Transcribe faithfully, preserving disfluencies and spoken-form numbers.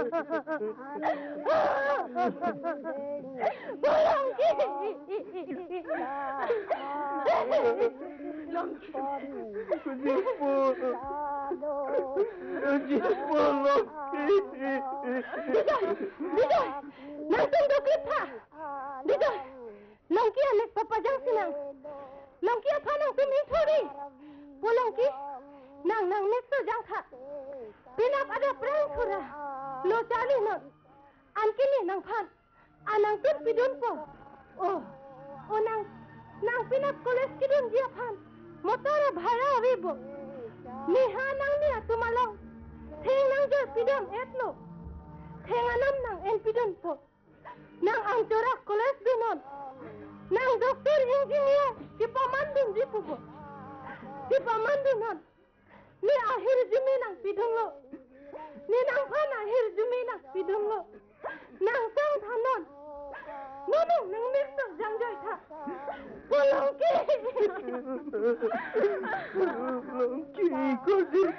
Langsung doklet pa. Dito. Longki anak papajang sinang. Longki apa nang tumin thori. Polongki nang nang neso jang tha. Pinap ada perang thora. Lo chali no. Ankini nang phan. Anang tin pidun po. Oh. Oh nang nang pinap koles kidun dia phan. Motora bhara avibo. Niha nang niya tumalong. Theng nang jer pidun etlo. Theng anam nang en pidun po. Nang ang corak koles binon. Nang doktor engineer si pamandun di po po. Si pamandun non. Ni akhir jumi nang pidung lo. Ni nang phan akhir jumi nang pidung lo. Nang sang thanon. Nonong nang mixer jang joy tha. Polongki. Polongki ko di